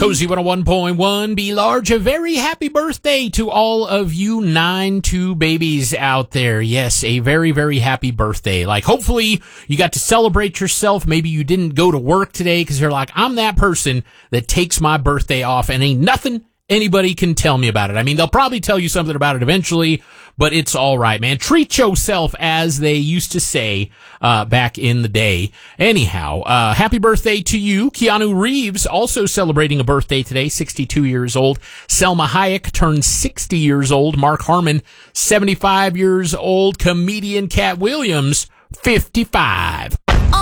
Cozy 101.1, be large. A very happy birthday to all of you 9-2 babies out there. Yes, a very, very happy birthday. Like, hopefully you got to celebrate yourself. Maybe you didn't go to work today because you're like, I'm that person that takes my birthday off and ain't nothing anybody can tell me about it. I mean, they'll probably tell you something about it eventually, but it's all right, man. Treat yourself, as they used to say back in the day. Anyhow, happy birthday to you. Keanu Reeves also celebrating a birthday today, 62 years old. Selma Hayek turned 60 years old. Mark Harmon, 75 years old. Comedian Cat Williams, 55.